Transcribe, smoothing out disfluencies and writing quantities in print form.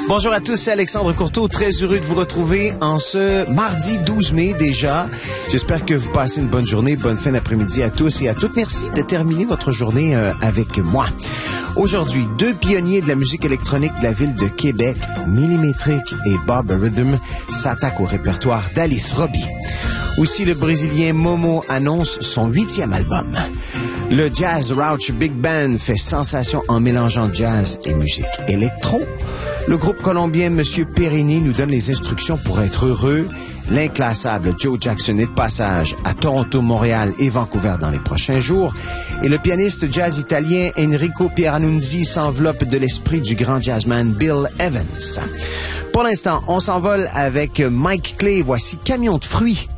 Bonjour à tous, c'est Alexandre Courteau, très heureux de vous retrouver en ce mardi 12 mai déjà. J'espère que vous passez une bonne journée, bonne fin d'après-midi à tous et à toutes. Merci de terminer votre journée avec moi. Aujourd'hui, deux pionniers de la musique électronique de la ville de Québec, Millimetric et Bob Rhythm, s'attaquent au répertoire d'Alice Robbie. Aussi, le Brésilien Momo annonce son 8e album. Le Jazz Rouch Big Band fait sensation en mélangeant jazz et musique électro. Le groupe colombien Monsieur Perini nous donne les instructions pour être heureux. L'inclassable Joe Jackson est de passage à Toronto, Montréal et Vancouver dans les prochains jours. Et le pianiste jazz italien Enrico Pieranunzi s'enveloppe de l'esprit du grand jazzman Bill Evans. Pour l'instant, on s'envole avec Mike Clay. Voici Camion de fruits.